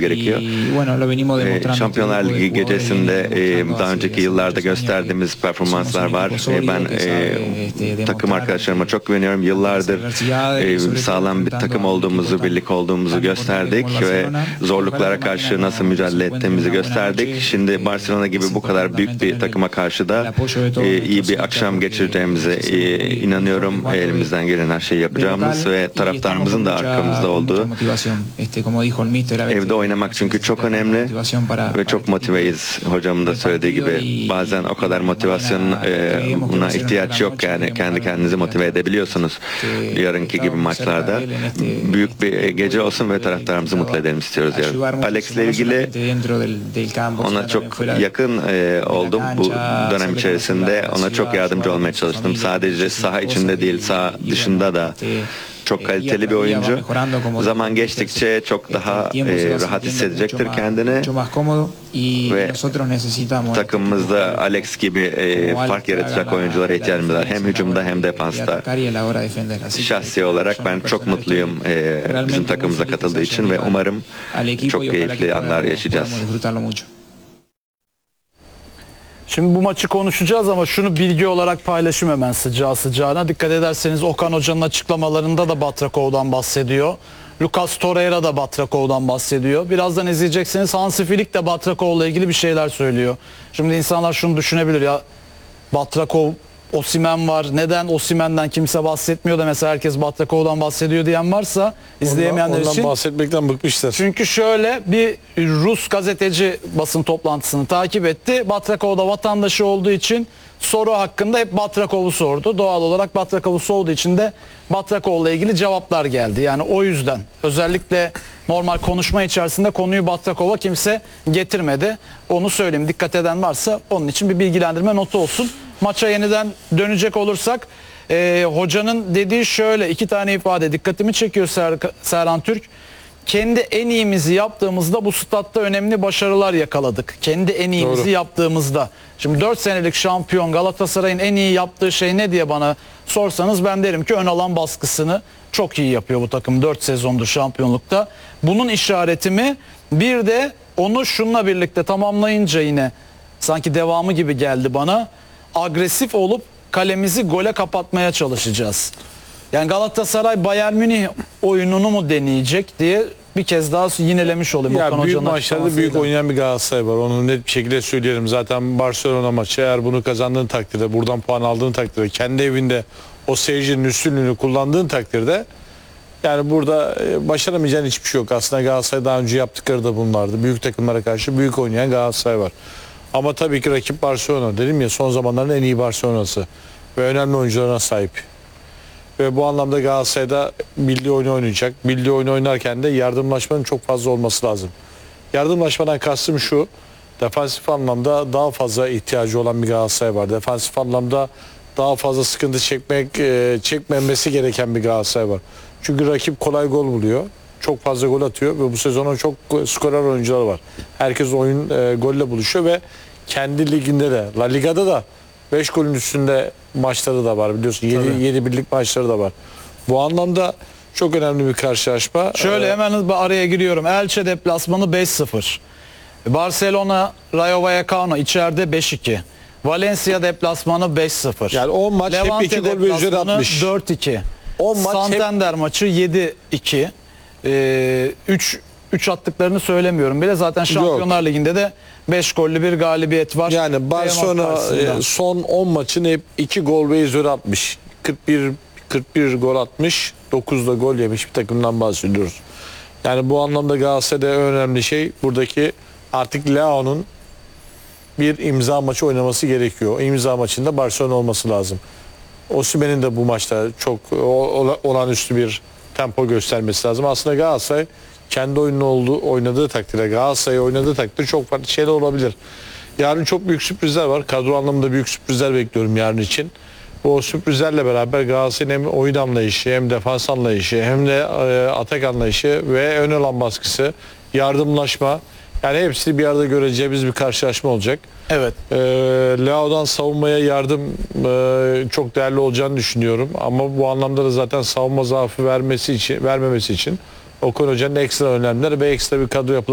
gerekiyor. Şampiyonlar Ligi gecesinde daha önceki yıllarda gösterdiğimiz performanslar var. Ben takım arkadaşlarıma çok güveniyorum. Yıllardır sağlam bir takım olduğumuzu, birlik olduğumuzu gösterdik ve zorluklara karşı nasıl mücadele ettiğimizi gösterdik. Şimdi Barcelona gibi bu kadar büyük bir takıma karşı da iyi bir akşam geçireceğimize inanıyorum. Elimizden gelen her şeyi yapacağımız ve taraftarımızın da arkamızda olduğu. Evde oynamak çünkü çok önemli ve çok motiveyiz. Hocamın da söylediği gibi bazen o kadar motivasyona ihtiyaç yok, yani kendi kendinizi motive edebiliyorsunuz. Yarınki gibi maçlarda büyük bir gece olsun ve taraftarımızı mutlu edelim istiyoruz yarın. Alex'le ilgili ona çok yakın oldum bu dönem içerisinde. Ona çok yardımcı olmaya çalıştım. Sadece saha içinde değil, saha dışında da çok kaliteli bir oyuncu. Zaman geçtikçe çok daha rahat hissedecektir kendini ve takımımızda Alex gibi fark yaratacak oyunculara ihtiyacımız var. Hem hücumda hem defansta. Şahsi olarak ben çok mutluyum bizim takımımıza katıldığı için ve umarım çok keyifli anlar yaşayacağız. Şimdi bu maçı konuşacağız ama şunu bilgi olarak paylaşayım hemen sıcağı sıcağına. Dikkat ederseniz Okan Hoca'nın açıklamalarında da Batrakov'dan bahsediyor. Lucas Torreira da Batrakov'dan bahsediyor. Birazdan izleyeceksiniz, Hansi Flick de Batrakov'la ilgili bir şeyler söylüyor. Şimdi insanlar şunu düşünebilir ya, Batrakov, Osimhen var. Neden Osimhen'den kimse bahsetmiyor da mesela herkes Batrakov'dan bahsediyor diyen varsa izleyemeyenler için. Ondan bahsetmekten bıkmışlar. Çünkü şöyle bir Rus gazeteci basın toplantısını takip etti. Batrakov da vatandaşı olduğu için soru hakkında hep Batrakov'u sordu. Doğal olarak Batrakov'u sorduğu için de Batrakov'la ilgili cevaplar geldi. Yani o yüzden özellikle normal konuşma içerisinde konuyu Batrakov'a kimse getirmedi. Onu söyleyeyim. Dikkat eden varsa onun için bir bilgilendirme notu olsun. Maça yeniden dönecek olursak hocanın dediği şöyle, iki tane ifade dikkatimi çekiyor Serhan Türk. Kendi en iyimizi yaptığımızda bu statta önemli başarılar yakaladık. Kendi en iyimizi yaptığımızda. Şimdi 4 senelik şampiyon Galatasaray'ın en iyi yaptığı şey ne diye bana sorsanız ben derim ki ön alan baskısını çok iyi yapıyor bu takım 4 sezondur şampiyonlukta. Bunun işareti mi? Bir de onu şununla birlikte tamamlayınca yine sanki devamı gibi geldi bana. Agresif olup kalemizi gole kapatmaya çalışacağız. Yani Galatasaray Bayern Münih oyununu mu deneyecek diye bir kez daha yinelemiş olayım. Ya büyük maçlarda büyük oynayan bir Galatasaray var. Onu net bir şekilde söyleyelim. Zaten Barcelona maçı eğer bunu kazandığın takdirde, buradan puan aldığın takdirde, kendi evinde o seyircinin üstünlüğünü kullandığın takdirde yani burada başaramayacağın hiçbir şey yok. Aslında Galatasaray daha önce yaptıkları da bunlardı. Büyük takımlara karşı büyük oynayan Galatasaray var. Ama tabii ki rakip Barcelona. Dedim ya, son zamanların en iyi Barcelona'sı. Ve önemli oyuncularına sahip. Ve bu anlamda Galatasaray'da bildiği oyunu oynayacak. Bildiği oyunu oynarken de yardımlaşmanın çok fazla olması lazım. Yardımlaşmadan kastım şu: defansif anlamda daha fazla ihtiyacı olan bir Galatasaray var. Defansif anlamda daha fazla sıkıntı çekmemesi gereken bir Galatasaray var. Çünkü rakip kolay gol buluyor. Çok fazla gol atıyor ve bu sezonun çok skorer oyuncuları var. Herkes oyun golle buluşuyor ve kendi liginde de, La Liga'da da 5 golün üstünde maçları da var, biliyorsun. 7 birlik maçları da var. Bu anlamda çok önemli bir karşılaşma. Şöyle hemen araya giriyorum. Elche deplasmanı 5-0. Barcelona Rayo Vallecano içeride 5-2. Valencia deplasmanı 5-0. Yani o maç Levante hep 2 gol ve üzeri atmış. 4-2. O maç Santander maçı 7-2. 3 attıklarını söylemiyorum bile. Zaten Şampiyonlar Ligi'nde de 5 gollü bir galibiyet var. Yani Barcelona son 10 maçın hep 2 gol ve üzeri atmış. 41 gol atmış, 9'da gol yemiş bir takımdan bahsediyoruz. Yani bu anlamda Galatasaray'da önemli şey buradaki artık Leao'nun bir imza maçı oynaması gerekiyor. O imza maçında Barcelona olması lazım. Osimhen'in de bu maçta çok olağanüstü bir tempo göstermesi lazım. Aslında Galatasaray kendi oyununu oynadığı takdirde, Galatasaray oynadığı takdirde çok farklı şeyler olabilir. Yarın çok büyük sürprizler var. Kadro anlamında büyük sürprizler bekliyorum yarın için. O sürprizlerle beraber Galatasaray'ın hem oyun anlayışı, hem defans anlayışı, hem de atak anlayışı ve ön alan baskısı, yardımlaşma, yani hepsini bir arada göreceğimiz bir karşılaşma olacak. Evet. Leao'dan savunmaya yardım çok değerli olacağını düşünüyorum. Ama bu anlamda da zaten savunma zaafı vermemesi için Okan Hoca'nın ekstra önlemleri ve ekstra bir kadro yapılanması